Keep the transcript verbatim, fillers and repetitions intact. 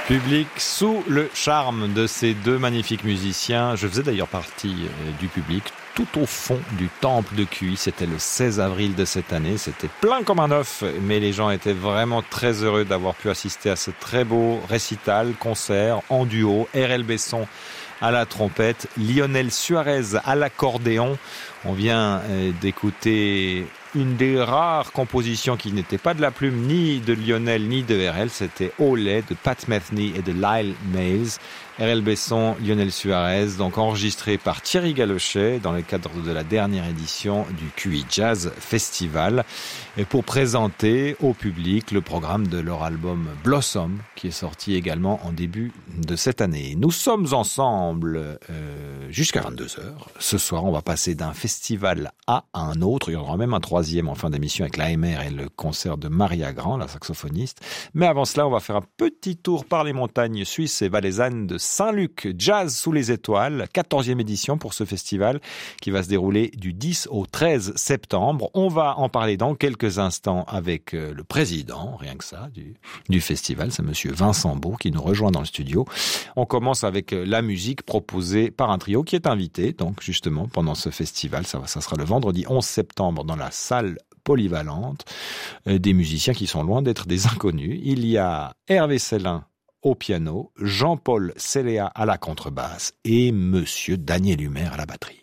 Public sous le charme de ces deux magnifiques musiciens. Je faisais d'ailleurs partie du public tout au fond du temple de Cuy. C'était le seize avril de cette année. C'était plein comme un œuf, mais les gens étaient vraiment très heureux d'avoir pu assister à ce très beau récital, concert en duo. R L Besson à la trompette, Lionel Suarez à l'accordéon. On vient d'écouter une des rares compositions qui n'était pas de la plume ni de Lionel ni de R L, c'était Olé de Pat Metheny et de Lyle Mays. R L Besson, Lionel Suarez, donc enregistré par Thierry Galochet dans le cadre de la dernière édition du Q I Jazz Festival, et pour présenter au public le programme de leur album Blossom, qui est sorti également en début de cette année. Nous sommes ensemble euh, jusqu'à vingt-deux heures. Ce soir, on va passer d'un festival à un autre. Il y aura même un troisième en fin d'émission avec l'A M R et le concert de Maria Grand, la saxophoniste. Mais avant cela, on va faire un petit tour par les montagnes suisses et valaisannes de Saint-Luc. Jazz sous les étoiles, quatorzième édition pour ce festival qui va se dérouler du dix au treize septembre. On va en parler dans quelques instants avec le président, rien que ça, du, du festival. C'est monsieur Vincent Beau qui nous rejoint dans le studio. On commence avec la musique proposée par un trio qui est invité, donc justement, pendant ce festival. Ça, ça sera le vendredi onze septembre dans la salle polyvalente. Des musiciens qui sont loin d'être des inconnus. Il y a Hervé Célin au piano, Jean-Paul Céléa à la contrebasse et monsieur Daniel Humer à la batterie.